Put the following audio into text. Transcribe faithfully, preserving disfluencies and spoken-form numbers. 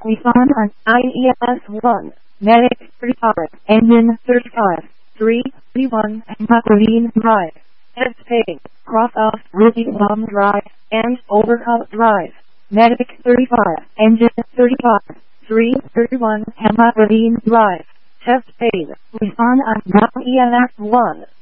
Nissan on I E S one, Medic thirty-five, Engine thirty-five, three thirty-one, Green Drive, Heads Paid, Cross Off Ruby Bomb Drive, and Overcut Drive, Medic thirty-five, Engine thirty-five, three thirty-one, Green Drive, Test Paid, Nissan on I E S one.